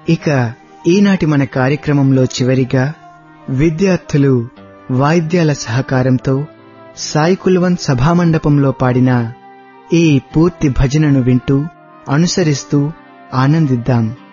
ఇక ఈనాటి మన కార్యక్రమంలో చివరిగా విద్యార్థులు వాయిద్యాల సహకారంతో సాయి కుల్వంత్ సభామండపంలో పాడిన ఈ పూర్తి భజనను వింటూ అనుసరిస్తూ ఆనందిద్దాం.